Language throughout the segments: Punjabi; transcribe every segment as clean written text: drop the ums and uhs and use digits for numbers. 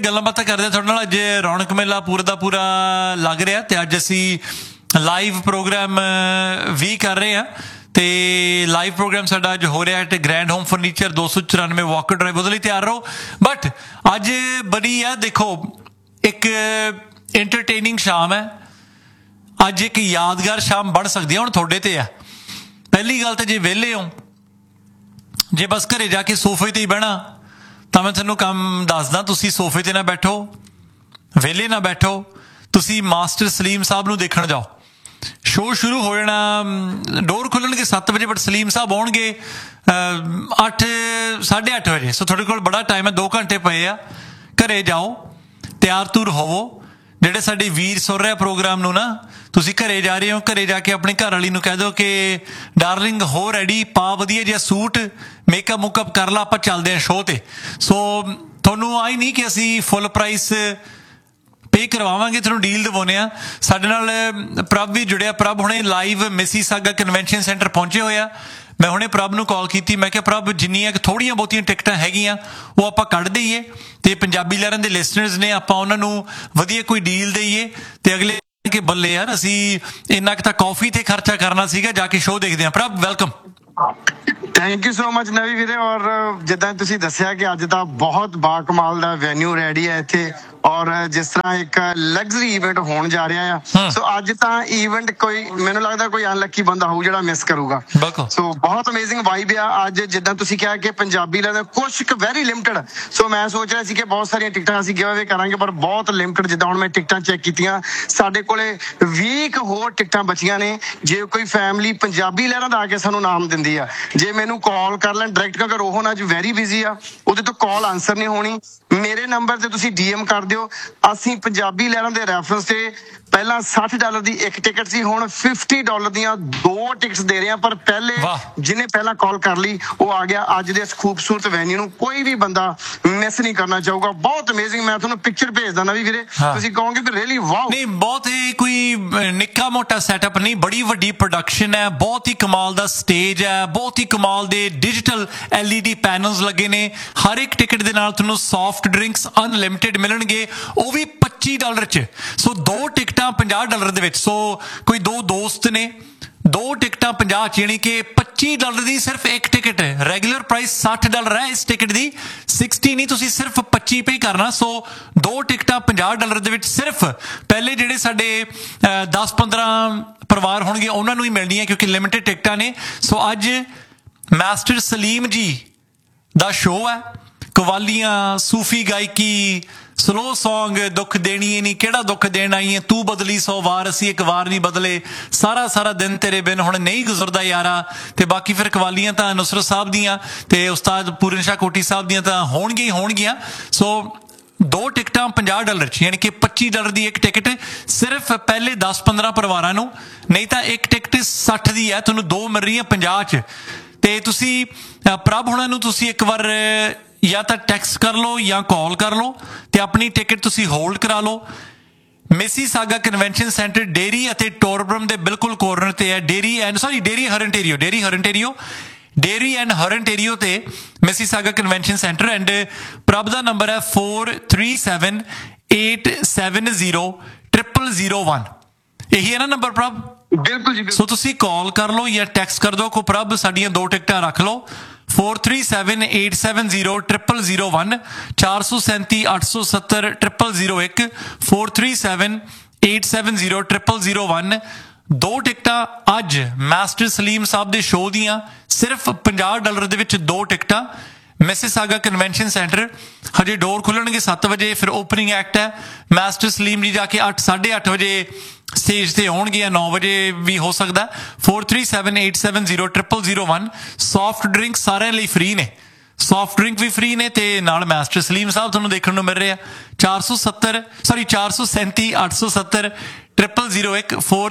ਗੱਲਾਂ ਬਾਤਾਂ ਕਰਦੇ ਹਾਂ ਤੁਹਾਡੇ ਨਾਲ। ਅੱਜ ਰੌਣਕ ਮੇਲਾ ਪੂਰਾ ਦਾ ਪੂਰਾ ਲੱਗ ਰਿਹਾ ਤੇ ਅੱਜ ਅਸੀਂ ਲਾਈਵ ਪ੍ਰੋਗਰਾਮ ਵੀ ਕਰ ਰਹੇ ਹਾਂ ਤੇ ਲਾਈਵ ਪ੍ਰੋਗਰਾਮ ਸਾਡਾ ਅੱਜ ਹੋ ਰਿਹਾ ਹੈ grand home furniture 294 Walker drive. ਉਹਦੇ ਲਈ ਤਿਆਰ ਰਹੋ। ਬਟ ਅੱਜ ਬੜੀ ਆ, ਦੇਖੋ ਇੱਕ ਇੰਟਰਟੇਨਿੰਗ ਸ਼ਾਮ ਹੈ ਅੱਜ, ਇੱਕ ਯਾਦਗਾਰ ਸ਼ਾਮ ਬਣ ਸਕਦੀ ਹੈ। ਹੁਣ ਤੁਹਾਡੇ ਤੇ ਆ। ਪਹਿਲੀ ਗੱਲ ਤਾਂ ਜੇ ਵਿਹਲੇ ਹੋ, ਜੇ ਬਸ ਘਰੇ ਜਾ ਕੇ ਸੋਫੇ ਤੇ ਹੀ ਬਹਿਣਾ ਤਾਂ ਮੈਂ ਤੁਹਾਨੂੰ ਕੰਮ ਦੱਸਦਾ, ਤੁਸੀਂ ਸੋਫੇ ਤੇ ਨਾ ਬੈਠੋ, ਵਿਹਲੇ ਨਾ ਬੈਠੋ, ਤੁਸੀਂ ਮਾਸਟਰ ਸਲੀਮ ਸਾਹਿਬ ਨੂੰ ਦੇਖਣ ਜਾਓ। ਸ਼ੋਅ ਸ਼ੁਰੂ ਹੋ ਜਾਣਾ, ਡੋਰ ਖੁੱਲਣਗੇ 7 ਵਜੇ, ਬਟ ਸਲੀਮ ਸਾਹਿਬ ਆਉਣਗੇ 8-8:30 ਵਜੇ। ਸੋ ਤੁਹਾਡੇ ਕੋਲ ਬੜਾ ਟਾਈਮ ਹੈ, 2 ਘੰਟੇ ਪਏ ਆ। ਘਰੇ ਜਾਓ, ਤਿਆਰ ਤੁਰ ਹੋਵੋ। ਜਿਹੜੇ ਸਾਡੇ ਵੀਰ ਸੁਣ ਰਹੇ ਪ੍ਰੋਗਰਾਮ ਨੂੰ ਨਾ, ਤੁਸੀਂ ਘਰੇ ਜਾ ਰਹੇ ਹੋ, ਘਰੇ ਜਾ ਕੇ ਆਪਣੀ ਘਰ ਵਾਲੀ ਨੂੰ ਕਹਿ ਦਿਓ ਕਿ ਡਾਰਲਿੰਗ ਹੋ ਰੈਡੀ, ਪਾ ਵਧੀਆ ਜਿਹਾ ਸੂਟ, ਮੇਕਅਪ ਮੁਕਅਪ ਕਰ ਲਾ, ਆਪਾਂ ਚੱਲਦੇ ਹਾਂ ਸ਼ੋਅ ਤੇ। ਸੋ ਤੁਹਾਨੂੰ ਆਈ ਨਹੀਂ ਕਿ ਅਸੀਂ ਫੁੱਲ ਪ੍ਰਾਈਸ ਪੇ ਕਰਵਾਵਾਂਗੇ, ਤੁਹਾਨੂੰ ਡੀਲ ਦਿਵਾਉਂਦੇ ਆ। ਸਾਡੇ ਨਾਲ ਪ੍ਰਭ ਵੀ ਜੁੜਿਆ। ਪ੍ਰਭ ਹੁਣੇ ਲਾਈਵ ਮਿਸੀਸਾਗਾ ਕਨਵੈਨਸ਼ਨ ਸੈਂਟਰ ਪਹੁੰਚੇ ਹੋਏ ਆ। ਮੈਂ ਹੁਣੇ ਪ੍ਰਭ ਨੂੰ ਕਾਲ ਕੀਤੀ, ਮੈਂ ਕਿਹਾ ਪ੍ਰਭ ਜਿੰਨੀਆਂ ਥੋੜ੍ਹੀਆਂ ਬਹੁਤੀਆਂ ਟਿਕਟਾਂ ਹੈਗੀਆਂ ਉਹ ਆਪਾਂ ਕੱਢ ਦਈਏ ਤੇ ਪੰਜਾਬੀ ਲਹਿਰਾਂ ਦੇ ਲਿਸਨਰਸ ਨੇ, ਆਪਾਂ ਉਹਨਾਂ ਨੂੰ ਵਧੀਆ ਕੋਈ ਡੀਲ ਦੇਈਏ ਤੇ ਅਗਲੇ ਕਿ ਬੱਲੇ ਯਾਰ ਅਸੀਂ ਇੰਨਾ ਕੁ ਤਾਂ ਕਾਫੀ ਤੇ ਖਰਚਾ ਕਰਨਾ ਸੀਗਾ, ਜਾ ਕੇ ਸ਼ੋਅ ਦੇਖਦੇ ਹਾਂ। ਪ੍ਰਭ welcome. Thank you so much ਨਵੀ ਵੀਰੇ। ਔਰ ਜਿੱਦਾਂ ਤੁਸੀਂ ਦੱਸਿਆ ਕਿ ਅੱਜ ਦਾ ਬਹੁਤ ਬਾਕਮਾਲ ਦਾ ਵੈਨਿਊ ਰੈਡੀ ਹੈ ਇੱਥੇ, ਔਰ ਜਿਸ ਤਰ੍ਹਾਂ ਇੱਕ ਲਗਜ਼ਰੀ ਇਵੈਂਟ ਹੋਣ ਜਾ ਰਿਹਾ ਆ। ਸੋ ਅੱਜ ਤਾਂ ਇਵੈਂਟ ਕੋਈ, ਮੈਨੂੰ ਲੱਗਦਾ ਕੋਈ ਅਨਲੱਕੀ ਬੰਦਾ ਹੋਊ ਜਿਹੜਾ ਮਿਸ ਕਰੂਗਾ। ਸੋ ਬਹੁਤ ਅਮੇਜ਼ਿੰਗ ਵਾਈਬ ਆ ਅੱਜ। ਜਿੱਦਾਂ ਤੁਸੀਂ ਕਿਹਾ ਕਿ ਪੰਜਾਬੀ ਲੈਦਾ ਕੁਛ ਕੁ ਵੈਰੀ ਲਿਮਟਡ। ਸੋ ਮੈਂ ਸੋਚ ਰਿਹਾ ਸੀ ਕਿ ਬਹੁਤ ਸਾਰੀਆਂ ਟਿਕਟਾਂ ਅਸੀਂ ਗਿਵ ਅਵੇ ਕਰਾਂਗੇ, ਪਰ ਬਹੁਤ ਲਿਮਟਡ। ਜਿੱਦਾਂ ਹੁਣ ਮੈਂ ਟਿਕਟਾਂ ਚੈੱਕ ਕੀਤੀਆਂ, ਸਾਡੇ ਕੋਲੇ 20 ਹੋਰ ਟਿਕਟਾਂ ਬਚੀਆਂ ਨੇ। ਜੇ ਕੋਈ ਫੈਮਿਲੀ ਪੰਜਾਬੀ ਲਹਿਰਾਂ ਦਾ ਆ ਕੇ ਸਾਨੂੰ ਨਾਮ ਦਿੰਦੀ ਆ, ਜੇ ਮੈਨੂੰ ਕਾਲ ਕਰ ਲੈਣ ਡਾਇਰੈਕਟ, ਕਿਉਂਕਿ ਰੋਹਨ ਅੱਜ ਵੈਰੀ ਬਿਜ਼ੀ ਆ, ਉਹਦੇ ਤੋਂ ਕਾਲ ਆਨਸਰ ਨਹੀਂ ਹੋਣੀ। ਮੇਰੇ ਨੰਬਰ ਤੇ ਤੁਸੀਂ DM ਕਰ ਦਿਓ। ਅਸੀਂ ਪੰਜਾਬੀ ਲਹਿਰਾਂ ਦੇ ਰੈਫਰੈਂਸ ਤੇ ਪਹਿਲਾਂ $60 ਦੀ ਇੱਕ ਟਿਕਟ ਸੀ, ਹੁਣ $50 ਦੀਆਂ 2 ਟਿਕਟਸ ਦੇ ਰਹੇ ਹਾਂ। ਪਰ ਪਹਿਲੇ ਜਿਹਨੇ ਪਹਿਲਾਂ ਕਾਲ ਕਰ ਲਈ ਉਹ ਆ ਗਿਆ। ਅੱਜ ਦੇ ਇਸ ਖੂਬਸੂਰਤ ਵੈਨਿਊ ਨੂੰ ਕੋਈ ਵੀ ਬੰਦਾ ਮਿਸ ਨਹੀਂ ਕਰਨਾ ਚਾਹੂਗਾ। ਬਹੁਤ ਅਮੇਜ਼ਿੰਗ। ਮੈਂ ਤੁਹਾਨੂੰ ਪਿਕਚਰ ਭੇਜਦਾ ਨਾ ਵੀ ਵੀਰੇ, ਤੁਸੀਂ ਕਹੋਗੇ ਕਿ ਰੀਅਲੀ ਵਾਓ। ਨਹੀਂ, ਬਹੁਤ ਹੀ ਕੋਈ ਨਿੱਕਾ ਮੋਟਾ ਸੈਟਅਪ ਨਹੀਂ, ਬੜੀ ਵੱਡੀ ਪ੍ਰੋਡਕਸ਼ਨ ਹੈ। ਬਹੁਤ ਹੀ ਕਮਾਲ ਦਾ ਸਟੇਜ ਹੈ, ਬਹੁਤ ਹੀ ਕਮਾਲ ਦੇ ਡਿਜੀਟਲ LED ਪੈਨਲਸ ਲੱਗੇ ਨੇ। ਹਰ ਇੱਕ ਟਿਕਟ ਦੇ ਨਾਲ ਤੁਹਾਨੂੰ ਸੌਫਟ ਡਰਿੰਕਸ ਅਨਲਿਮਿਟਿਡ ਮਿਲਣਗੇ, ਉਹ ਵੀ $25 ਚ। ਸੋ 2 ਟਿਕਟਾਂ $50 ਦੇ ਵਿੱਚ। ਸੋ ਕੋਈ 2 ਦੋਸਤ ਨੇ, 2 ਟਿਕਟਾਂ 50 ਚ, ਯਾਨੀ ਕਿ $25 ਦੀ ਸਿਰਫ ਇੱਕ ਟਿਕਟ। ਰੈਗੂਲਰ ਪ੍ਰਾਈਸ $60 ਹੈ ਇਸ ਟਿਕਟ ਦੀ, 60 ਨਹੀਂ, ਤੁਸੀਂ ਸਿਰਫ 25 ਪੇ ਕਰਨਾ। ਸੋ 2 ਟਿਕਟਾਂ $50 ਦੇ ਵਿੱਚ ਸਿਰਫ ਪਹਿਲੇ ਜਿਹੜੇ ਸਾਡੇ 10-15 ਪਰਿਵਾਰ ਹੋਣਗੇ ਉਹਨਾਂ ਨੂੰ ਹੀ ਮਿਲਣੀਆਂ, ਕਿਉਂਕਿ ਲਿਮਿਟਿਡ ਟਿਕਟਾਂ ਨੇ। ਸੋ ਅੱਜ ਮਾਸਟਰ ਸਲੀਮ ਜੀ ਦਾ ਸ਼ੋਅ ਹੈ। ਕਵਾਲੀਆਂ, ਸੂਫੀ ਗਾਇਕੀ, ਸਲੋ ਸੌਂਗ, ਦੁੱਖ ਦੇਣੀ ਨਹੀਂ, ਕਿਹੜਾ ਦੁੱਖ ਦੇਣ ਆਈ ਹੈ, ਤੂੰ ਬਦਲੀ 100 ਵਾਰ, ਅਸੀਂ ਇੱਕ ਵਾਰ ਨਹੀਂ ਬਦਲੇ, ਸਾਰਾ ਦਿਨ ਤੇਰੇ ਬਿਨ ਹੁਣ ਨਹੀਂ ਗੁਜ਼ਰਦਾ ਯਾਰਾ। ਤੇ ਬਾਕੀ ਫਿਰ ਕਵਾਲੀਆਂ ਤਾਂ ਨੁਸਰਤ ਸਾਹਿਬ ਦੀਆਂ ਤੇ ਉਸਤਾਦ ਪੂਰਨ ਸ਼ਾਹ ਕੋਟੀ ਸਾਹਿਬ ਦੀਆਂ ਤਾਂ ਹੋਣਗੀਆਂ। ਸੋ 2 ਟਿਕਟਾਂ $50 ਚ, ਯਾਨੀ ਕਿ $25 ਦੀ ਇੱਕ ਟਿਕਟ ਸਿਰਫ ਪਹਿਲੇ 10-15 ਪਰਿਵਾਰਾਂ ਨੂੰ। ਨਹੀਂ ਤਾਂ ਇੱਕ ਟਿਕਟ 60 ਦੀ ਹੈ, ਤੁਹਾਨੂੰ 2 ਮਿਲ ਰਹੀਆਂ 50 ਚ। ਤੇ ਤੁਸੀਂ ਪ੍ਰਭ ਹੁਣਾਂ ਨੂੰ ਤੁਸੀਂ ਇੱਕ ਵਾਰ ਜਾਂ ਤਾਂ ਟੈਕਸਟ ਕਰ ਲਓ ਜਾਂ ਕਾਲ ਕਰ ਲਓ ਤੇ ਆਪਣੀ ਟਿਕਟ ਤੁਸੀਂ ਹੋਲਡ ਕਰਾ ਲਓ। ਮਿਸੀਸਾਗਾ ਕਨਵੈਨਸ਼ਨ ਸੈਂਟਰ ਡੇਰੀ ਅਤੇ ਟੋਰਬਰਮ ਦੇ ਬਿਲਕੁਲ ਕੋਰਨਰ ਤੇ ਹੈ। ਡੇਰੀ ਐਂਡ ਹਰਨਟੇਰੀਓ ਤੇ ਮਿਸੀਸਾਗਾ ਕਨਵੈਨਸ਼ਨ ਸੈਂਟਰ। ਐਂਡ ਪ੍ਰਭ ਦਾ ਨੰਬਰ ਹੈ 4378700001। ਇਹੀ ਹੈ ਨਾ ਨੰਬਰ ਪ੍ਰਭ? ਬਿਲਕੁਲ ਜੀ। ਸੋ ਤੁਸੀਂ ਕਾਲ ਕਰ ਲਓ ਜਾਂ ਟੈਕਸਟ ਕਰ ਦਿਓ ਕੋ ਪ੍ਰਭ ਸਾਡੀਆਂ 2 ਟਿਕਟਾਂ ਰੱਖ ਲਓ। 4378700001, 4378700001, 4378700001। 2 ਟਿਕਟਾਂ ਅੱਜ ਮਾਸਟਰ ਸਲੀਮ ਸਾਹਿਬ ਦੇ ਸ਼ੋਅ ਦੀਆਂ ਸਿਰਫ $50 ਦੇ ਵਿੱਚ 2 ਟਿਕਟਾਂ। Mississauga convention centre. ਹਜੇ ਡੋਰ ਖੁੱਲਣਗੇ 7 ਵਜੇ, ਫਿਰ ਓਪਨਿੰਗ ਐਕਟ ਹੈ। ਮਾਸਟਰ ਸਲੀਮ ਜੀ ਜਾ ਕੇ 8-8:30 ਵਜੇ ਸਟੇਜ ਤੇ ਆਉਣਗੇ, ਜਾਂ 9 ਵਜੇ ਵੀ ਹੋ ਸਕਦਾ। 4378700001। ਸੌਫਟ ਡਰਿੰਕ ਸਾਰਿਆਂ ਲਈ ਫ੍ਰੀ ਨੇ, ਸੌਫਟ ਡਰਿੰਕ ਵੀ ਫ੍ਰੀ ਨੇ ਤੇ ਨਾਲ ਮਾਸਟਰ ਸਲੀਮ ਸਾਹਿਬ ਤੁਹਾਨੂੰ ਦੇਖਣ ਨੂੰ ਮਿਲ ਰਹੇ ਆ। 4378700001,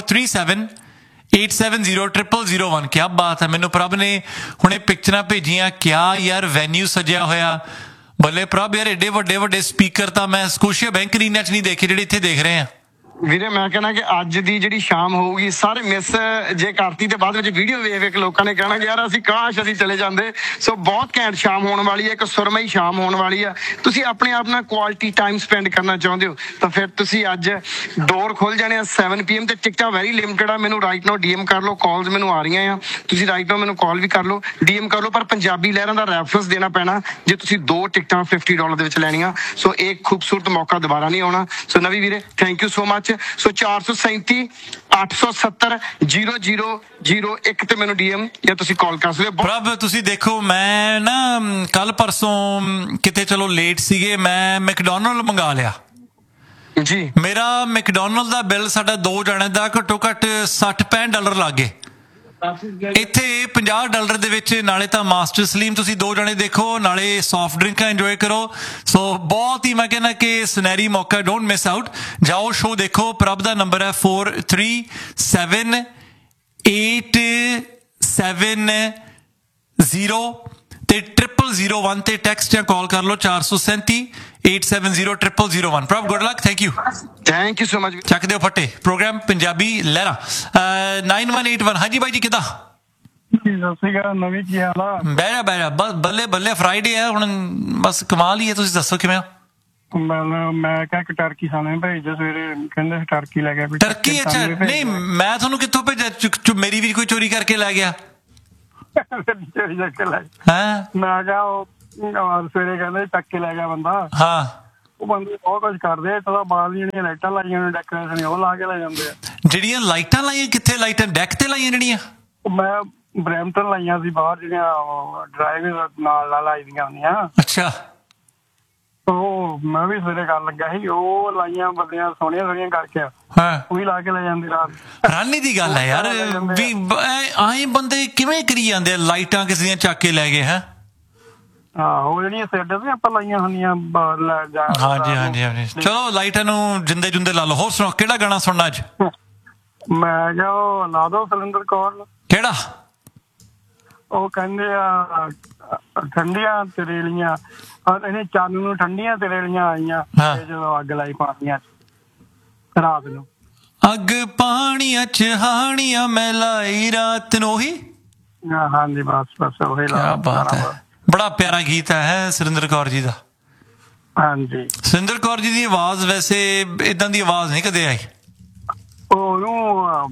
4378700001। ਕਿਆ ਬਾਤ ਹੈ। ਮੈਨੂੰ ਪ੍ਰਭ ਨੇ ਹੁਣੇ ਪਿਕਚਰਾਂ ਭੇਜੀਆਂ, ਕਿਆ ਯਾਰ ਵੈਨਿਊ ਸਜਿਆ ਹੋਇਆ। ਬੱਲੇ ਪ੍ਰਭ ਯਾਰ, ਏਡੇ ਵੱਡੇ ਸਪੀਕਰ ਤਾਂ ਮੈਂ ਸਕੋਸ਼ੀਆ ਬੈਂਕ ਰੀਨਾ ਚ ਨਹੀਂ ਦੇਖੇ ਜਿਹੜੇ ਇੱਥੇ ਦੇਖ ਰਹੇ ਆ। ਵੀਰੇ ਮੈਂ ਕਹਿਣਾ ਕਿ ਅੱਜ ਦੀ ਜਿਹੜੀ ਸ਼ਾਮ ਹੋਊਗੀ ਸਾਰੇ ਮਿਸ ਜੇ ਕਰਤੀ ਤੇ ਬਾਅਦ ਵਿੱਚ ਵੀਡੀਓ ਵੇਖ ਵੇਖ ਲੋਕਾਂ ਨੇ ਕਹਿਣਾ ਕਿ ਯਾਰ ਅਸੀਂ ਕਾਸ਼ ਅਸੀਂ ਚਲੇ ਜਾਂਦੇ। ਸੋ ਬਹੁਤ ਘੈਂਟ ਸ਼ਾਮ ਹੋਣ ਵਾਲੀ ਹੈ, ਇੱਕ ਸੁਰਮਈ ਸ਼ਾਮ ਹੋਣ ਵਾਲੀ ਆ। ਤੁਸੀਂ ਆਪਣੇ ਆਪ ਨਾਲ ਕੁਆਲਿਟੀ ਟਾਈਮ ਸਪੈਂਡ ਕਰਨਾ ਚਾਹੁੰਦੇ ਹੋ ਤਾਂ ਫਿਰ ਤੁਸੀਂ ਅੱਜ ਡੋਰ ਖੁੱਲ ਜਾਣੇ ਆ 7 PM ਤੇ ਟਿਕਟਾਂ ਵੈਰੀ ਲਿਮਟਿਡ ਆ। ਮੈਨੂੰ ਰਾਈਟ ਨਾਓ DM ਕਰ ਲਓ, ਕਾਲਸ ਮੈਨੂੰ ਆ ਰਹੀਆਂ ਆ, ਤੁਸੀਂ ਰਾਈਟ ਨਾਓ ਮੈਨੂੰ ਕਾਲ ਵੀ ਕਰ ਲਓ, DM ਕਰ ਲਓ, ਪਰ ਪੰਜਾਬੀ ਲਹਿਰਾਂ ਦਾ ਰੈਫਰੈਂਸ ਦੇਣਾ ਪੈਣਾ ਜੇ ਤੁਸੀਂ 2 ਟਿਕਟਾਂ $50 ਦੇ ਵਿੱਚ ਲੈਣੀਆਂ। ਸੋ ਇਹ ਖੂਬਸੂਰਤ ਮੌਕਾ ਦੁਬਾਰਾ ਨਹੀਂ ਆਉਣਾ। ਸੋ ਨਵੀ ਵੀਰੇ ਥੈਂਕ ਯੂ ਸੋ ਮਚ। ਸੋ 437 870 0001 ਤੇ ਮੈਨੂੰ DM ਜਾਂ ਤੁਸੀਂ ਕਾਲ ਕਰ ਸਕਦੇ ਹੋ। ਪ੍ਰਭ ਤੁਸੀਂ ਦੇਖੋ ਮੈਂ ਨਾ ਕੱਲ ਪਰਸੋਂ ਕਿਤੇ ਚਲੋ ਲੇਟ ਸੀਗੇ, ਮੈਂ ਮੈਕਡੋਨਲਡ ਮੰਗਾ ਲਿਆ ਜੀ। ਮੇਰਾ ਮੈਕਡੋਨਲਡ ਦਾ ਬਿੱਲ ਸਾਡਾ 2 ਜਣਿਆਂ ਦਾ ਘੱਟੋ ਘੱਟ $60-65 ਲੱਗ ਗਏ। ਇੱਥੇ $50 ਦੇ ਵਿੱਚ ਨਾਲੇ ਤਾਂ ਮਾਸਟਰ ਸਲੀਮ ਤੁਸੀਂ 2 ਜਣੇ ਦੇਖੋ, ਨਾਲੇ ਸੌਫਟ ਡਰਿੰਕਾਂ ਇੰਜੋਏ ਕਰੋ। ਸੋ ਬਹੁਤ ਹੀ ਮੈਂ ਕਹਿੰਦਾ ਕਿ ਸੁਨਹਿਰੀ ਮੌਕਾ, ਡੋਂਟ ਮਿਸ ਆਊਟ। ਜਾਓ ਸ਼ੋ ਦੇਖੋ। ਪ੍ਰਭ ਦਾ ਨੰਬਰ ਹੈ 437870 ਤੇ 0001 ਤੇ ਟੈਕਸਟ ਜਾਂ ਕਾਲ ਕਰ ਲਓ 437 870 ਪ੍ਰਭ good luck, thank you so much. ਚੱਕ ਦਿਓ ਫੱਟੇ। ਪ੍ਰੋਗਰਾਮ ਪੰਜਾਬੀ ਲਹਿਰਾ 9181। ਹਾਂਜੀ ਬਾਈ ਜੀ ਕਿੱਦਾਂ? ਸਤਿ ਸ਼੍ਰੀ ਅਕਾਲ ਨਵੀਂ, ਕੀ ਹਾਲ ਆ? ਬਹਿ ਜਾ ਬਸ ਬੱਲੇ ਬੱਲੇ, ਫਰਾਈਡੇ ਆ ਹੁਣ, ਬਸ ਕਮਾਲ ਹੀ ਹੈ। ਤੁਸੀਂ ਦੱਸੋ ਕਿਵੇਂ ਹੋ? ਮੈਂ ਕਿਹਾ ਕਿ ਟਰਕੀ ਸਾਨੂੰ ਭੇਜ ਸਵੇਰੇ, ਕਹਿੰਦੇ ਟਰਕੀ ਲੈ ਗਿਆ। ਟਰਕੀ? ਅੱਛਾ ਨਹੀਂ, ਮੈਂ ਤੁਹਾਨੂੰ ਕਿੱਥੋਂ ਭੇਜਿਆ? ਮੇਰੀ ਵੀ ਕੋਈ ਚੋਰੀ ਕਰਕੇ ਲੈ ਗਿਆ? ਚੋਰੀ ਕਰਕੇ ਲੈ ਹੈਂ? ਮੈਂ ਕਿਹਾ ਉਹ ਸਵੇਰੇ ਕਹਿੰਦੇ ਚੱਕ ਕੇ ਲੈ ਗਿਆ ਬੰਦਾ। ਹਾਂ ਉਹ ਬੰਦੇ ਬਹੁਤ ਕੁਝ ਕਰਦੇ, ਤਾਂ ਬਾਹਰ ਜਿਹੜੀਆਂ ਲਾਈਟਾਂ ਲਾਈਆਂ ਨੇ ਡੈਕੋਰੇਸ਼ਨ ਉਹ ਲਾ ਕੇ ਲੈ ਜਾਂਦੇ ਆ। ਜਿਹੜੀਆਂ ਲਾਈਟਾਂ ਲਾਈਆਂ ਕਿੱਥੇ? ਲਾਈਟਾਂ ਡੈਕ ਤੇ ਲਾਈਆਂ ਜਿਹੜੀਆਂ? ਮੈਂ ਬਰੈਂਪਟਨ ਲਾਈਆਂ ਸੀ ਬਾਹਰ, ਜਿਹੜੀਆਂ ਡਰਾਈਵ ਨਾਲ ਲਾਈ ਦੀਆਂ ਹੁੰਦੀਆਂ। ਅੱਛਾ। ਉਹ ਮੈਂ ਵੀ ਸਵੇਰੇ ਕਰਨ ਲੱਗਾ ਸੀ, ਉਹ ਲਾਈਆਂ ਬੰਦੀਆਂ ਸੋਹਣੀਆਂ ਸੋਹਣੀਆਂ ਕਰਕੇ ਉਹ ਵੀ ਲਾ ਕੇ ਲੈ ਜਾਂਦੀ ਰਾਤ। ਹੈਰਾਨੀ ਦੀ ਗੱਲ ਹੈ ਯਾਰ ਵੀ ਆਏ ਬੰਦੇ ਕਿਵੇਂ ਕਰੀ ਜਾਂਦੇ ਆ, ਲਾਈਟਾਂ ਕਿਸੇ ਦੀਆਂ ਚੱਕ ਕੇ ਲੈ ਗਏ। ਹੈ ਉਹ ਜਿਹੜੀਆਂ ਸੈੱਟ ਤੇ ਆਪਾਂ ਲਾਈਆਂ ਹੁੰਦੀਆਂ। ਹਾਂਜੀ ਚਲੋ ਲਾਈਟਾਂ ਨੂੰ ਜਿੰਦੇ ਜੁੰਦੇ ਲਾ ਲਓ। ਹੋਰ ਸੁਣਾਓ ਕਿਹੜਾ ਗਾਣਾ ਸੁਣਨਾ ਅੱਜ? ਮੈਂ ਕਿਹਾ ਉਹ ਲਾ ਦੋ ਸੁਰਿੰਦਰ ਕੌਰ। ਕਿਹੜਾ? ਉਹ ਕਹਿੰਦੇ ਆ ਠੰਡੀਆਂ ਤਰੇਲੀਆਂ, ਇਹਨੇ ਚੰਨ ਨੂੰ ਠੰਡੀਆਂ ਤਰੇਲੀਆਂ ਆਈਆਂ ਜਦੋਂ ਅੱਗ ਲਾਈ ਪਾਣੀਆਂ ਰਾਤ ਨੂੰ। ਅੱਗ ਪਾਣੀਆਂ ਚ ਹਾਣੀਆਂ ਮੈਂ ਲਾਈ ਰਾਤ ਨੂੰ। ਉਹੀ? ਹਾਂਜੀ ਬਸ ਉਹੀ। ਕਿਆ ਬਾਤ ਹੈ, ਬੜਾ ਪਿਆਰਾ ਗੀਤ ਹੈ ਸੁਰਿੰਦਰ ਕੌਰ ਜੀ ਦਾ। ਹਾਂਜੀ ਸੁਰਿੰਦਰ ਕੌਰ ਜੀ ਦੀ ਆਵਾਜ਼ ਵੈਸੇ ਏਦਾਂ ਦੀ ਆਵਾਜ਼ ਨਹੀਂ ਕਦੇ ਆਈ। ਉਹਨੂੰ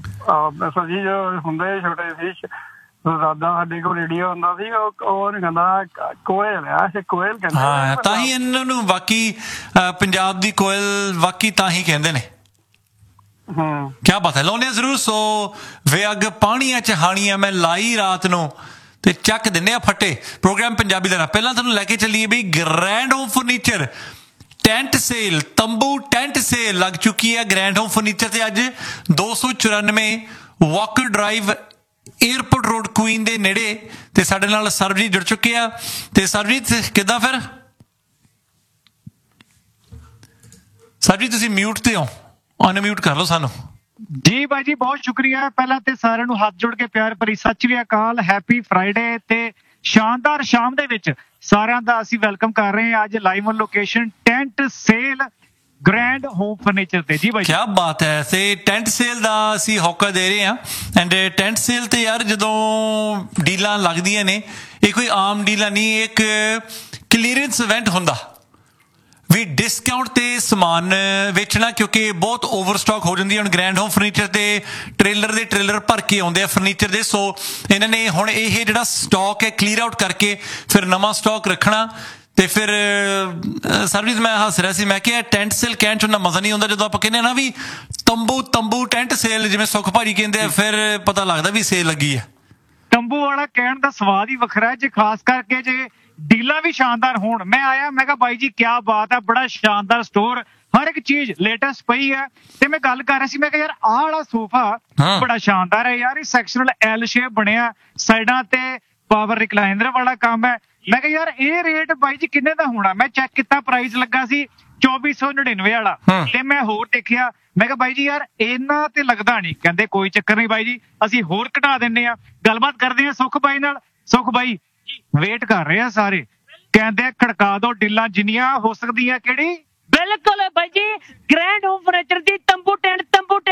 ਜੀ ਜੋ ਹੁੰਦੇ ਛੋਟੇ ਸੀ ਦਾਦਾ, ਸਾਡੇ ਕੋਲ ਰੇਡੀਓ ਹੁੰਦਾ ਸੀ, ਉਹ ਨੀ ਕਹਿੰਦਾ ਕੋਇਲ ਆ, ਕੋਇਲ ਕਹਿੰਦੇ। ਹਾਂ ਤਾਂ ਹੀ ਇਹਨਾਂ ਨੂੰ ਬਾਕੀ ਪੰਜਾਬ ਦੀ ਕੋਇਲ ਬਾਕੀ ਤਾਂ ਹੀ ਕਹਿੰਦੇ ਨੇ। ਕਿਆ ਬਾਤ ਹੈ, ਲਾਉਂਦੇ ਜ਼ਰੂਰ। ਸੋ ਵੇ ਅੱਗ ਪਾਣੀਆਂ ਚ ਹਾਣੀਆਂ ਮੈਂ ਲਾਈ ਰਾਤ ਨੂੰ ਤੇ ਚੱਕ ਦਿੰਦੇ ਆ ਫੱਟੇ। ਪ੍ਰੋਗਰਾਮ ਪੰਜਾਬੀ ਦਾ ਪਹਿਲਾਂ ਤੁਹਾਨੂੰ ਲੈ ਕੇ ਚੱਲੀਏ ਬਈ grand home furniture tent sale, ਤੰਬੂ ਟੈਂਟ ਸੇਲ ਲੱਗ ਚੁੱਕੀ ਹੈ ਗ੍ਰੈਂਡ ਹੋਮ ਫਰਨੀਚਰ ਤੇ। ਅੱਜ 294 Walker drive airport road Queen ਦੇ ਨੇੜੇ। ਤੇ ਸਾਡੇ ਨਾਲ ਸਰਬਜੀਤ ਜੁੜ ਚੁੱਕੇ ਆ। ਤੇ ਸਰਬਜੀਤ ਕਿੱਦਾਂ? ਫਿਰ ਸਰਬਜੀਤ ਤੁਸੀਂ ਮਿਊਟ ਤੇ ਹੋ, ਅਨਮਿਊਟ ਕਰ ਲਓ ਸਾਨੂੰ। ਜੀ ਬਾਈ ਜੀ ਬਹੁਤ ਸ਼ੁਕਰੀਆ। ਪਹਿਲਾਂ ਤੇ ਸਾਰਿਆਂ ਨੂੰ ਹੱਥ ਜੋੜ ਕੇ ਪਿਆਰ ਭਰੀ ਸਤਿ ਸ਼੍ਰੀ ਅਕਾਲ, ਹੈਪੀ ਫਰਾਈਡੇ। ਤੇ ਸ਼ਾਨਦਾਰ ਸ਼ਾਮ ਦੇ ਵਿੱਚ ਸਾਰਿਆਂ ਦਾ ਅਸੀਂ ਵੈਲਕਮ ਕਰ ਰਹੇ ਹਾਂ ਅੱਜ live on location tent sale grand home furniture ਤੇ। ਜੀ ਬਾਈ ਕਿਆ ਬਾਤ ਹੈ। ਤੇ ਟੈਂਟ ਸੇਲ ਦਾ ਅਸੀਂ ਹੌਕਾ ਦੇ ਰਹੇ ਹਾਂ। ਐਂਡ ਟੈਂਟ ਸੇਲ ਤੇ ਯਾਰ ਜਦੋਂ ਡੀਲਾਂ ਲੱਗਦੀਆਂ ਨੇ, ਇਹ ਕੋਈ ਆਮ ਡੀਲਾਂ ਨਹੀਂ, ਇੱਕ ਕਲੀਅਰੈਂਸ ਇਵੈਂਟ ਹੁੰਦਾ ਵੀ ਡਿਸਕਾਊਂਟ ਤੇ ਸਮਾਨ ਵੇਚਣਾ, ਕਿਉਂਕਿ ਬਹੁਤ ਓਵਰ ਸਟਾਕ ਹੋ ਜਾਂਦੀ ਹੈ। ਹੁਣ ਗ੍ਰੈਂਡ ਹੋਮ ਫਰਨੀਚਰ ਤੇ ਟ੍ਰੇਲਰ ਦੇ ਟ੍ਰੇਲਰ ਭਰ ਕੇ ਆਉਂਦੇ ਆ ਫਰਨੀਚਰ ਦੇ। ਸੋ ਇਹਨਾਂ ਨੇ ਹੁਣ ਇਹ ਜਿਹੜਾ ਸਟਾਕ ਹੈ ਕਲੀਅਰ ਆਊਟ ਕਰਕੇ ਫਿਰ ਨਵਾਂ ਸਟਾਕ ਰੱਖਣਾ। ਤੇ ਫਿਰ ਸਰਵਿਸ ਮੈਂ ਹੱਸ ਰਿਹਾ ਸੀ, ਮੈਂ ਕਿਹਾ ਟੈਂਟ ਸੇਲ ਕਹਿਣ ਚ ਉਹਨਾਂ ਮਜ਼ਾ ਨਹੀਂ ਆਉਂਦਾ ਜਦੋਂ ਆਪਾਂ ਕਹਿੰਦੇ ਨਾ ਵੀ ਤੰਬੂ ਟੈਂਟ ਸੇਲ, ਜਿਵੇਂ ਸੁਖ ਭਾਜੀ ਕਹਿੰਦੇ ਆ, ਫਿਰ ਪਤਾ ਲੱਗਦਾ ਵੀ ਸੇਲ ਲੱਗੀ ਹੈ। ਤੰਬੂ ਵਾਲਾ ਕਹਿਣ ਦਾ ਸਵਾਦ ਹੀ ਵੱਖਰਾ ਹੈ, ਜੇ ਖਾਸ ਕਰਕੇ ਜੇ ਡੀਲਾਂ ਵੀ ਸ਼ਾਨਦਾਰ ਹੋਣ। ਮੈਂ ਆਇਆ, ਮੈਂ ਕਿਹਾ ਬਾਈ ਜੀ ਕਿਆ ਬਾਤ ਹੈ, ਬੜਾ ਸ਼ਾਨਦਾਰ ਸਟੋਰ, ਹਰ ਇੱਕ ਚੀਜ਼ ਲੇਟੈਸਟ ਪਈ ਹੈ। ਤੇ ਮੈਂ ਗੱਲ ਕਰ ਰਿਹਾ ਸੀ, ਮੈਂ ਕਿਹਾ ਯਾਰ ਆਹ ਵਾਲਾ ਸੋਫਾ ਬੜਾ ਸ਼ਾਨਦਾਰ ਹੈ ਯਾਰ, ਇਹ ਸੈਕਸ਼ਨਲ ਐਲ ਸ਼ੇਪ ਬਣਿਆ, ਸਾਈਡਾਂ ਤੇ ਪਾਵਰ ਰਿਕਲਾਈਨਰ ਵਾਲਾ ਕੰਮ ਹੈ। ਮੈਂ ਕਿਹਾ ਯਾਰ ਇਹ ਰੇਟ ਬਾਈ ਜੀ ਕਿੰਨੇ ਦਾ ਹੋਣਾ? ਮੈਂ ਚੈੱਕ ਕੀਤਾ, ਪ੍ਰਾਈਸ ਲੱਗਾ ਸੀ 2499 ਵਾਲਾ। ਤੇ ਮੈਂ ਹੋਰ ਦੇਖਿਆ, ਮੈਂ ਕਿਹਾ ਬਾਈ ਜੀ ਯਾਰ ਇਹਨਾਂ ਤੇ ਲੱਗਦਾ ਨਹੀਂ। ਕਹਿੰਦੇ ਕੋਈ ਚੱਕਰ ਨਹੀਂ ਬਾਈ ਜੀ, ਅਸੀਂ ਹੋਰ ਘਟਾ ਦਿੰਦੇ ਆ। ਗੱਲਬਾਤ ਕਰਦੇ ਆ ਸੁਖ ਬਾਈ ਨਾਲ। ਸੁਖ ਬਾਈ ਵੇਟ ਕਰ ਰਹੇ ਆ ਸਾਰੇ, ਕਹਿੰਦੇ ਖੜਕਾ ਦੋ ਡੀਲਾਂ ਜਿੰਨੀਆਂ ਹੋ ਸਕਦੀਆਂ। ਕਿਹੜੀ? ਬਿਲਕੁਲ ਬਾਈ ਜੀ ਗ੍ਰੈਂਡ ਹੋਮ ਫਰਨੀਚਰ ਦੀ ਤੰਬੂ ਟੈਂਟ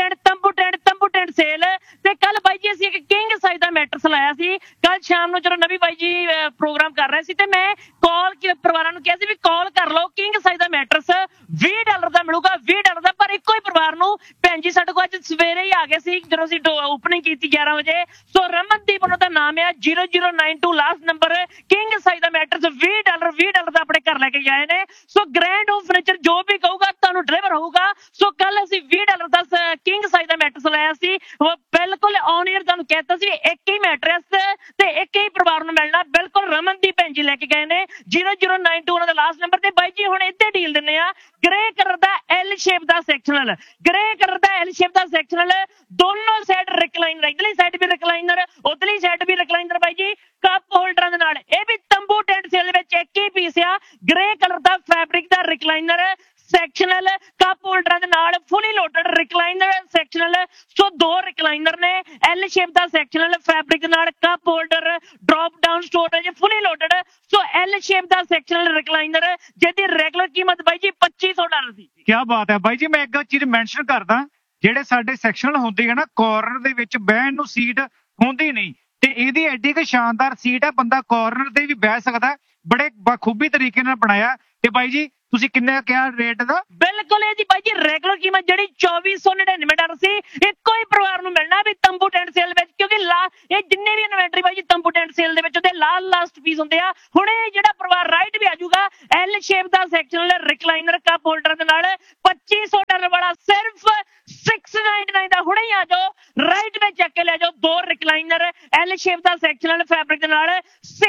ਸੇਲ ਤੇ ਕੱਲ ਬਾਈ ਜੀ ਅਸੀਂ ਇੱਕ ਕਿੰਗ ਸਾਈਜ਼ ਦਾ ਮੈਟਰਸ ਲਾਇਆ ਸੀ ਕੱਲ ਸ਼ਾਮ ਨੂੰ ਜਦੋਂ ਨਵੀ ਬਾਈ ਜੀ ਪ੍ਰੋਗਰਾਮ ਕਰ ਰਹੇ ਸੀ ਤੇ ਮੈਂ ਕਾਲ ਪਰਿਵਾਰਾਂ ਨੂੰ ਕਿਹਾ ਸੀ ਵੀ ਕਾਲ ਕਰ ਲਓ ਕਿੰਗ ਸਾਈਜ਼ ਦਾ ਮੈਟਰਸ $20 ਦਾ ਮਿਲੂਗਾ $20 ਦਾ ਪਰ ਇੱਕੋ ਹੀ ਪਰਿਵਾਰ ਨੂੰ ਭੈਣ ਜੀ ਸਾਡੇ ਕੋਲ ਅੱਜ ਸਵੇਰੇ ਹੀ ਆ ਗਏ ਸੀ ਜਦੋਂ ਅਸੀਂ ਓਪਨਿੰਗ ਕੀਤੀ 11 ਵਜੇ ਸੋ ਰਮਨਦੀਪ ਉਹਨਾਂ ਦਾ ਨਾਮ ਹੈ 0092 ਲਾਸਟ ਨੰਬਰ ਕਿੰਗ ਸਾਈਜ਼ ਦਾ ਮੈਟਰਸ $20 ਦਾ ਆਪਣੇ ਘਰ ਲੈ ਕੇ ਆਏ ਨੇ ਸੋ ਗ੍ਰੈਂਡ ਹੋਮ ਫਰਨੀਚਰ ਜੋ ਵੀ ਕਹੂਗਾ ਤੁਹਾਨੂੰ ਡਿਲੀਵਰ ਹੋਊਗਾ ਸੋ ਕੱਲ ਅਸੀਂ $20 ਦਾ ਕਿੰਗ ਸਾਈਜ਼ ਦਾ ਮੈਟਰਸ ਲਾਇਆ ਸੀ ਬਿਲਕੁਲ ਔਨ ਏਅਰ ਤੁਹਾਨੂੰ ਕਹਿਤਾ ਸੀ ਇੱਕ ਹੀ ਮੈਟਰਸ ਤੇ ਇੱਕ ਹੀ ਪਰਿਵਾਰ ਨੂੰ ਮਿਲਣਾ ਬਿਲਕੁਲ ਰਮਨਦੀਪ ਭੈਣ ਜੀ ਲੈ ਕੇ ਗਏ ਨੇ 0092 ਉਹਨਾਂ ਦਾ ਲਾਸਟ ਨੰਬਰ ਤੇ ਬਾਈ ਜੀ ਹੁਣ ਇੱਥੇ ਡੀਲ ਦਿੰਨੇ ਆ ਗ੍ਰੇ ਕਲਰ ਦਾ ਐਲ ਸ਼ੇਪ ਦਾ ਸੈਕਸ਼ਨਲ ਦੋਨੋਂ ਸਾਈਡ ਰਿਕਲਾਈਨਰ ਇਧਰਲੀ ਸਾਈਡ ਵੀ ਰਿਕਲਾਈਨਰ ਉਧਰਲੀ ਸਾਈਡ ਵੀ ਰਿਕਲਾਈਨਰ ਬਾਈ ਜੀ ਕੱਪ ਹੋਲਡਰਾਂ ਦੇ ਨਾਲ ਇਹ ਵੀ ਤੰਬੂ ਟੈਂਟ ਸੇਲ ਦੇ ਵਿੱਚ ਇੱਕ ਹੀ ਪੀਸ ਆ ਗ੍ਰੇ ਕਲਰ ਦਾ ਫੈਬਰਿਕ ਦਾ ਰਿਕਲਾਈਨਰ ਸੈਕਸ਼ਨਲ ਕੱਪ ਹੋਲਡਰਾਂ ਦੇ ਨਾਲ ਫੁੱਲੀ ਲੋਡਡ ਰਿਕਲਾਈਨਰ ਸੈਕਸ਼ਨਲ ਸੋ ਦੋ ਰਿਕਲਾਈਨਰ ਨੇ ਐਲ ਸ਼ੇਪ ਦਾ ਸੈਕਸ਼ਨਲ ਫੈਬਰਿਕ ਨਾਲ cup holder drop down storage ਫੁੱਲੀ ਲੋਡਡ ਸੋ ਐਲ ਸ਼ੇਪ ਦਾ ਸੈਕਸ਼ਨਲ ਰਿਕਲਾਈਨਰ ਜਿਹਦੀ ਰੈਗੂਲਰ ਕੀਮਤ ਬਾਈ ਜੀ $2500 ਸੀ ਕੀ ਬਾਤ ਹੈ ਬਾਈ ਜੀ ਮੈਂ ਇੱਕ ਚੀਜ਼ ਮੈਂਸ਼ਨ ਕਰਦਾ ਜਿਹੜੇ ਸਾਡੇ ਸੈਕਸ਼ਨਲ ਹੁੰਦੇ ਆ ਨਾ ਕਾਰਨਰ ਦੇ ਵਿੱਚ ਬਹਿਣ ਨੂੰ ਸੀਟ ਹੁੰਦੀ ਨਹੀਂ ਤੇ ਇਹਦੀ ਐਡੀ ਕਿ ਸ਼ਾਨਦਾਰ ਸੀਟ ਹੈ ਬੰਦਾ ਕਾਰਨਰ ਤੇ ਵੀ ਬਹਿ ਸਕਦਾ ਬੜੇ ਬਖੂਬੀ ਤਰੀਕੇ ਨਾਲ ਬਣਾਇਆ ਤੇ ਬਾਈ ਜੀ ਤੁਸੀਂ ਕਿੰਨੇ ਕਿਹਾ ਰੇਟ ਦਾ ਬਿਲਕੁਲ ਇਹ ਜੀ ਬਾਈ ਜੀ ਰੈਗੂਲਰ ਕੀਮਤ ਜਿਹੜੀ $2499 ਸੀ ਇੱਕੋ ਹੀ ਪਰਿਵਾਰ ਨੂੰ ਮਿਲਣਾ ਵੀ ਤੰਬੂ ਟੈਂਟ ਸੇਲ ਵਿੱਚ ਕਿਉਂਕਿ ਇਹ ਜਿੰਨੇ ਵੀ ਇਨਵੈਂਟਰੀ ਬਾਈ ਜੀ ਤੰਬੂ ਟੈਂਟ ਸੇਲ ਦੇ ਵਿੱਚ ਉਹਦੇ ਲਾਸਟ ਪੀਸ ਹੁੰਦੇ ਆ ਹੁਣ ਇਹ ਜਿਹੜਾ ਪਰਿਵਾਰ ਰਾਈਟ ਵੀ ਆਜੂਗਾ ਐਲ ਸ਼ੇਪ ਦਾ ਸੈਕਸ਼ਨਲ ਰਿਕਲਾਈਨਰ ਕੱਪ ਹੋਲਡਰ ਦੇ ਨਾਲ $2500 ਵਾਲਾ ਸਿਰਫ $699 ਦਾ ਹੁਣੇ ਹੀ ਆ ਜਾਓ ਰਾਈਟ ਵਿੱਚ ਚੱਕ ਕੇ ਲੈ ਜਾਓ ਦੋ ਰਿਕਲਾਈਨਰ ਐਲ ਸ਼ੇਪ ਦਾ ਸੈਕਸ਼ਨਲ ਫੈਬਰਿਕ ਦੇ ਨਾਲ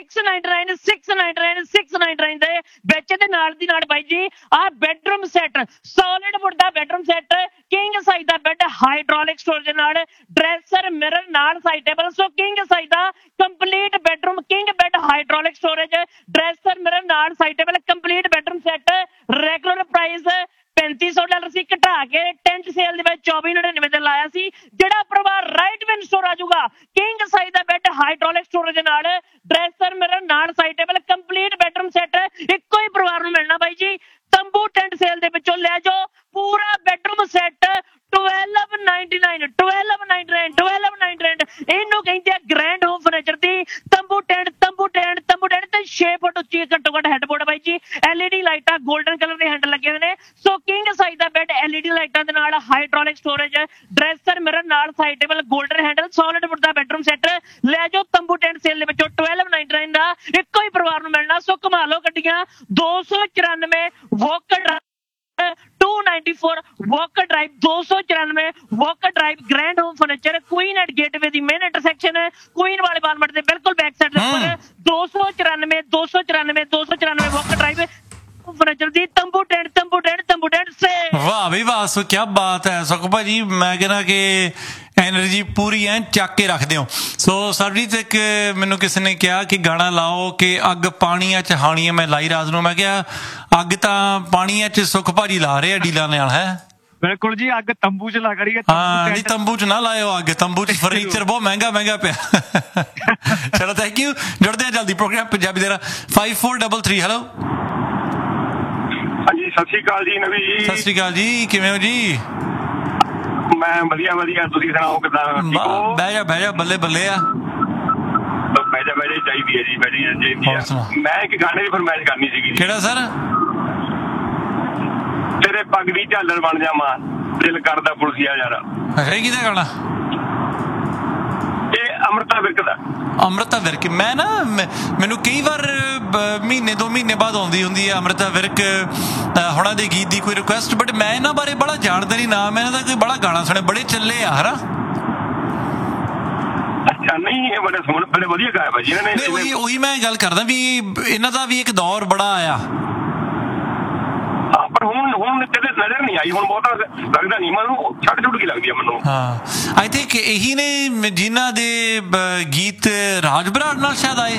$699 ਦੇ ਵਿੱਚ ਦੇ ਨਾਲ ਦੀ ਨਾਲ ਬਾਈ ਜੀ ਆ ਬੈਡਰੂਮ ਸੈੱਟ ਸੋਲਿਡ ਵੁੱਡ ਦਾ ਬੈਡਰੂਮ ਸੈੱਟ ਕਿੰਗ ਸਾਈਜ਼ ਦਾ ਬੈੱਡ ਹਾਈਡ੍ਰੋਲਿਕ ਸਟੋਰੇਜ ਦੇ ਨਾਲ ਡਰੈਸਰ ਮਿਰਰ ਨਾਲ ਸਾਈਡ ਟੇਬਲ ਸੋ ਕਿੰਗ ਸਾਈਜ਼ ਦਾ complete bedroom king bed hydraulic storage dresser mirror ਨਾਲ side table complete bedroom set regular price $3500 ਸੀ ਘਟਾ ਕੇ ਟੈਂਟ ਸੇਲ ਦੇ ਵਿੱਚ $2499 ਤੇ ਲਾਇਆ ਸੀ ਜਿਹੜਾ ਪਰਿਵਾਰ ਰਾਈਟ ਵਿੰਡ ਸਟੋਰ ਆ ਜਾਊਗਾ ਕਿੰਗ ਸਾਈਜ਼ ਦਾ ਬੈੱਡ ਹਾਈਡ੍ਰੋਲਿਕ ਸਟੋਰੇਜ ਦੇ ਨਾਲ ਡਰੈਸਰ ਮਿਰਰ ਨਾਲ side table complete bedroom set ਇੱਕੋ ਹੀ ਪਰਿਵਾਰ ਨੂੰ ਮਿਲਣਾ ਬਾਈ ਜੀ ਤੰਬੂ ਟੈਂਟ ਸੇਲ ਦੇ ਵਿੱਚੋਂ ਲੈ ਜਾਓ ਪੂਰਾ ਬੈਡਰੂਮ ਸੈੱਟ $1299 ਇਹਨੂੰ ਕਹਿੰਦੇ ਆ ਗ੍ਰੈਂਡ ਹੋਮ ਫਰਨੀਚਰ ਦੀ ਤੰਬੂ ਟੈਂਟ ਤੇ 6 ਫੁੱਟ ਉੱਚੀ ਘੱਟੋ ਘੱਟ ਹੈਡਬੋਰਡ ਬਾਈ ਜੀ LED ਲਾਈਟਾਂ 골ਡਨ ਕਲਰ ਦੇ ਹੈਂਡਲ ਲੱਗੇ ਹੋਏ ਨੇ ਸੋ ਕਿੰਗ ਸਾਈਜ਼ ਦਾ ਬੈੱਡ LED ਲਾਈਟਾਂ ਦੇ ਨਾਲ ਹਾਈਡ੍ਰੋਲਿਕ ਸਟੋਰੇਜ ਡਰੈਸਰ ਮਿਰਰ ਨਾਲ side table golden handle solid wood ਦਾ ਬੈਡਰੂਮ ਸੈੱਟ ਲੈ ਜਾਓ ਤੰਬੂ ਟੈਂਟ ਸੇਲ ਦੇ ਵਿੱਚੋਂ $1299 ਦਾ ਇੱਕੋ ਹੀ ਪਰਿਵਾਰ ਨੂੰ ਮਿਲਣਾ ਸੋ ਕਮਾ ਲਓ ਗੱਡੀਆਂ 294 walker 294 Walker drive 294 Walker drive grand home furniture Queen at gateway the main intersection Queen ਵਾਲੇ ਬਾਲਮਟ ਦੇ ਬਿਲਕੁਲ ਬੈਕ ਸਾਈਡ ਦੇ ਉੱਪਰ 294 ਵਾਕਰ ਡਰਾਈਵ ਫਰਨੀਚਰ ਦੀ ਤੰਬੂ ਟੈਂਟ ਸੇ ਵਾਹ ਬਈ ਵਾਹ ਸੋ ਕੀ ਬਾਤ ਹੈ ਸੁਖ ਭਾਜੀ ਮੈਂ ਕਹਿੰਦਾ ਕਿ ਐਨਰਜੀ ਪੂਰੀ ਐ ਚੱਕ ਕੇ ਰੱਖਦੇ ਹੋ ਸੋ ਸਰਬਜੀਤ ਇੱਕ ਮੈਨੂੰ ਕਿਸੇ ਨੇ ਕਿਹਾ ਕਿ ਗਾਣਾ ਲਾਓ ਕਿ ਅੱਗ ਪਾਣੀਆਂ ਚ ਹਾਣੀ ਮੈਂ ਲਾਈ ਰਾਤ ਨੂੰ ਮੈਂ ਕਿਹਾ ਅੱਗ ਤਾਂ ਪਾਣੀਆਂ ਚ ਸੁਖ ਭਾਜੀ ਲਾ ਰਹੇ ਆ ਡੀਲਾਂ ਨਾਲ ਹੈ ਬਿਲਕੁਲ ਜੀ ਅੱਗ ਤੰਬੂ ਚ ਲੱਗ ਰਹੀ ਹੈ ਹਾਂ ਜੀ ਤੰਬੂ ਚ ਨਾ ਲਾਇਓ ਅੱਗ ਤੰਬੂ ਚ ਫਰਨੀਚਰ ਬਹੁਤ ਮਹਿੰਗਾ ਪਿਆ ਚਲੋ ਥੈਂਕ ਯੂ ਜੁੜਦੇ ਆ ਜਲਦੀ ਪ੍ਰੋਗਰਾਮ ਪੰਜਾਬੀ ਦੇ 5433 ਹੈਲੋ ਹਾਂਜੀ ਸਤਿ ਸ਼੍ਰੀ ਅਕਾਲ ਜੀ ਨਵੀ ਜੀ ਸਤਿ ਸ਼੍ਰੀ ਅਕਾਲ ਜੀ ਕਿਵੇਂ ਹੋ ਜੀ ਮੈਂ ਵਧੀਆ ਤੁਸੀਂ ਸੁਣਾਓ ਕਿੱਦਾਂ ਬਹਿ ਜਾ ਬੱਲੇ ਆ ਬਹਿ ਜਾ ਚਾਹੀਦੀ ਹੈ ਜੀ ਮੈਂ ਇੱਕ ਗਾਣੇ ਦੀ ਫਰਮਾਇਸ਼ ਕਰਨੀ ਸੀਗੀ ਕਿਹੜਾ ਸਰ ਤੇਰੇ ਪੱਗ ਦੀ ਝਾਲਰ ਬਣ ਜਾਵਾਂ ਦਿਲ ਕਰਦਾ ਪੁਲਸੀਆ ਯਾਰ ਅੱਛਾ ਇਹ ਕਿਹਦਾ ਗਾਣਾ ਇਹ ਅੰਮ੍ਰਿਤਾ ਵਿਰਕ ਮੈਂ ਨਾ ਮੈਨੂੰ ਕਈ ਵਾਰ ਮਹੀਨੇ 2 ਮਹੀਨੇ ਬਾਅਦ ਆਉਂਦੀ ਹੁੰਦੀ ਹੈ ਅੰਮ੍ਰਿਤਾ ਵਿਰਕ ਹੁਣਾਂ ਦੇ ਗੀਤ ਦੀ ਕੋਈ ਰਿਕੁਐਸਟ ਬਟ ਮੈਂ ਇਹਨਾਂ ਬਾਰੇ ਬੜਾ ਜਾਣਦਾ ਨਹੀਂ ਨਾ ਮੈਂ ਇਹਨਾਂ ਦਾ ਕੋਈ ਬੜਾ ਗਾਣਾ ਸੁਣਿਆ ਬੜੇ ਚੱਲੇ ਆ ਹਨਾ ਅੱਛਾ ਨਹੀਂ ਇਹ ਬੜੇ ਵਧੀਆ ਗਾਇਆ ਭਾਜੀ ਇਹਨਾਂ ਨੇ ਉਹੀ ਮੈਂ ਗੱਲ ਕਰਦਾ ਵੀ ਇਹਨਾਂ ਦਾ ਵੀ ਇੱਕ ਦੌਰ ਬੜਾ ਆਇਆ ਪਰ ਹੁਣ ਕਦੇ ਨਜ਼ਰ ਨਹੀਂ ਆਈ ਹੁਣ ਬਹੁਤ ਲੱਗਦਾ ਨਹੀਂ ਮੈਨੂੰ ਛੱਡ ਕੇ ਲੱਗਦੀ ਆ ਮੈਨੂੰ ਹਾਂ ਆਈ ਥਿੰਕ ਇਹੀ ਨੇ ਜਿਨ੍ਹਾਂ ਦੇ ਗੀਤ ਰਾਜ ਬਰਾੜ ਨਾਲ ਸ਼ਾਇਦ ਆਏ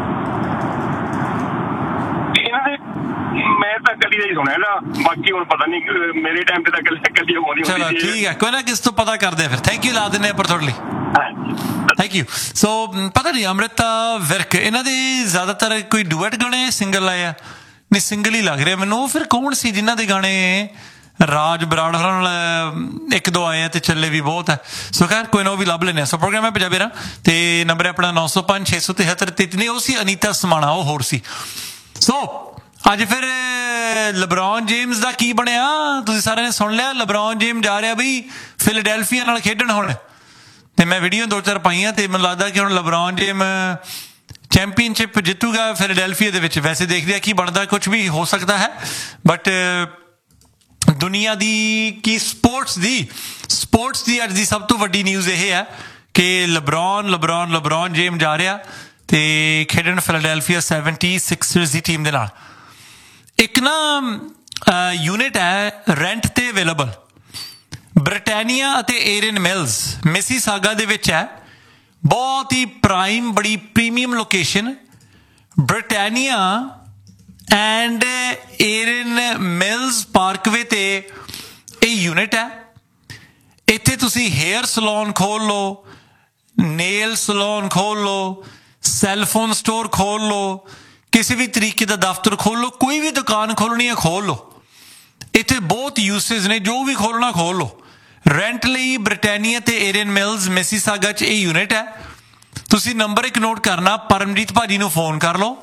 ਇਹਨਾਂ ਦੇ ਮੈਂ ਤਾਂ ਕੱਲੀ ਦਾ ਹੀ ਸੁਣਿਆ ਨਾ ਬਾਕੀ ਹੁਣ ਪਤਾ ਨਹੀਂ ਮੇਰੇ ਟਾਈਮ ਤੇ ਤਾਂ ਕੱਲੀ ਆਉਂਦੀ ਚਲੋ ਠੀਕ ਹੈ ਕੋਈ ਨਾ ਕਿਸ ਤੋਂ ਪਤਾ ਕਰਦੇ ਫਿਰ ਥੈਂਕ ਯੂ ਲਾ ਦਿੰਦੇ ਪਰ ਤੁਹਾਡੇ ਲਈ ਥੈਂਕ ਯੂ ਸੋ ਪਤਾ ਨਹੀਂ ਅੰਮ੍ਰਿਤਾ ਵਿਰਕ ਇਹਨਾਂ ਦੇ ਜ਼ਿਆਦਾਤਰ ਕੋਈ ਡੁਐਟ ਗਾਣੇ ਸਿੰਗਲ ਆਏ ਆ ਨਹੀਂ ਸਿੰਗਲ ਹੀ ਲੱਗ ਰਿਹਾ ਮੈਨੂੰ। ਉਹ ਫਿਰ ਕੌਣ ਸੀ ਜਿਨ੍ਹਾਂ ਦੇ ਗਾਣੇ ਰਾਜ ਬਰਾੜ ਹੋਰਾਂ ਨਾਲ ਇੱਕ ਦੋ ਆਏ ਆ ਤੇ ਚੱਲੇ ਵੀ ਬਹੁਤ ਹੈ। ਸੋ ਖੈਰ ਕੋਈ ਨਾ, ਉਹ ਵੀ ਲੱਭ ਲੈਂਦੇ ਆ। ਸੋ ਪ੍ਰੋਗਰਾਮ ਹੈ ਪੰਜਾਬੀ ਰਾ ਤੇ ਨੰਬਰ ਹੈ ਆਪਣਾ 905 673 33। ਉਹ ਸੀ ਅਨੀਤਾ ਸਮਾਣਾ, ਉਹ ਹੋਰ ਸੀ। ਸੋ ਅੱਜ ਫਿਰ ਲਬਰੋਨ ਜੇਮਸ ਦਾ ਕੀ ਬਣਿਆ ਤੁਸੀਂ ਸਾਰਿਆਂ ਨੇ ਸੁਣ ਲਿਆ। ਲਬਰੋਨ ਜੇਮਸ ਜਾ ਰਿਹਾ ਬਈ ਫਿਲਡੈਲਫੀਆ ਨਾਲ ਖੇਡਣ ਹੁਣ, ਤੇ ਮੈਂ ਵੀਡੀਓ 2-4 ਪਾਈਆਂ ਤੇ ਮੈਨੂੰ ਲੱਗਦਾ ਕਿ ਹੁਣ ਲਬਰੋਨ ਜੇਮਸ ਚੈਂਪੀਅਨਸ਼ਿਪ ਜਿੱਤੂਗਾ ਫਿਲਡੈਲਫੀਆ ਦੇ ਵਿੱਚ। ਵੈਸੇ ਦੇਖਦੇ ਆ ਕੀ ਬਣਦਾ, ਕੁਝ ਵੀ ਹੋ ਸਕਦਾ ਹੈ। ਬਟ ਦੁਨੀਆ ਦੀ ਕੀ ਸਪੋਰਟਸ ਦੀ ਅੱਜ ਦੀ ਸਭ ਤੋਂ ਵੱਡੀ ਨਿਊਜ਼ ਇਹ ਹੈ ਕਿ ਲਬਰੋਨ ਜੇਮਸ ਜਾ ਰਿਹਾ ਤੇ ਖੇਡਣ ਫਿਲਡੈਲਫੀਆ 76ers ਦੀ ਟੀਮ ਦੇ ਨਾਲ। ਇੱਕ ਨਾ ਯੂਨਿਟ ਹੈ ਰੈਂਟ ਤੇ ਅਵੇਲੇਬਲ, ਬ੍ਰਿਟਾਨੀਆ ਅਤੇ ਏਰਨ ਮਿਲਸ ਮਿਸੀਸਾਗਾ ਦੇ ਵਿੱਚ ਹੈ। ਬਹੁਤ ਹੀ ਪ੍ਰਾਈਮ, ਬੜੀ premium location, Britannia and ਏਰਨ mills Parkway ਤੇ ਇਹ ਯੂਨਿਟ ਹੈ। ਇੱਥੇ ਤੁਸੀਂ ਹੇਅਰ ਸਲੂਨ ਖੋਲ ਲਓ, ਨੇਲ ਸਲੂਨ ਖੋਲ ਲਓ, ਸੈਲਫੋਨ ਸਟੋਰ ਖੋਲ ਲਓ, ਕਿਸੇ ਵੀ ਤਰੀਕੇ ਦਾ ਦਫ਼ਤਰ ਖੋਲ ਲਓ, ਕੋਈ ਵੀ ਦੁਕਾਨ ਖੋਲਣੀ ਹੈ ਖੋਲ ਲਓ। ਇੱਥੇ ਬਹੁਤ ਯੂਸੇਜ ਨੇ, ਜੋ ਵੀ ਖੋਲਣਾ ਖੋਲ ਲਓ। ਰੈਂਟ ਲਈ ਬ੍ਰਿਟਾਨੀਆ ਤੇ ਏਰਨ ਮਿਲਸ ਮਿਸੀਸਾਗਾ 'ਚ ਇਹ ਯੂਨਿਟ ਹੈ। ਤੁਸੀਂ ਨੰਬਰ ਇੱਕ ਨੋਟ ਕਰਨਾ, ਪਰਮਜੀਤ ਭਾਜੀ ਨੂੰ ਫੋਨ ਕਰ ਲਓ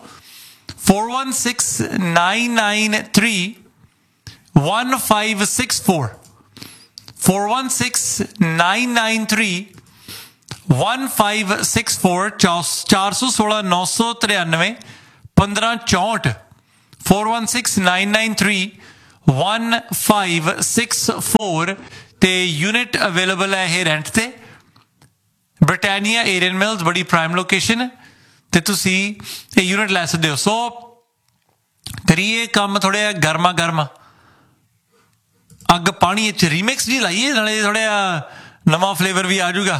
416-993-1564 416-993-1564 416-993-1564 416-993-1564 ਤੇ ਯੂਨਿਟ ਅਵੇਲੇਬਲ ਹੈ ਇਹ ਰੈਂਟ ਤੇ। ਬ੍ਰਿਟਾਨੀਆ ਏਰਨ ਮਿਲਸ ਬੜੀ ਪ੍ਰਾਈਮ ਲੋਕੇਸ਼ਨ ਤੇ ਤੁਸੀਂ ਇਹ ਯੂਨਿਟ ਲੈ ਸਕਦੇ ਹੋ। ਸੋ ਕਰੀਏ ਕੰਮ ਥੋੜ੍ਹਾ ਗਰਮਾ ਗਰਮ, ਅੱਗ ਪਾਣੀ 'ਚ ਰੀਮਿਕਸ ਜੀ ਲਾਈਏ, ਨਾਲੇ ਥੋੜ੍ਹਾ ਨਵਾਂ ਫਲੇਵਰ ਵੀ ਆ ਜਾਊਗਾ।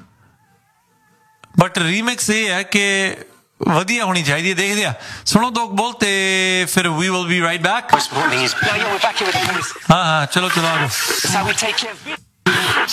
ਬਟ ਰੀਮਿਕਸ ਇਹ ਹੈ ਕਿ ਵਧੀਆ ਹੋਣੀ ਚਾਹੀਦੀ ਹੈ। ਦੇਖਦੇ ਆ, ਸੁਣੋ ਦੋ ਬੋਲ ਤੇ ਫਿਰ we will be right back. ਹਾਂ ਚਲੋ ਆ ਜਾਓ।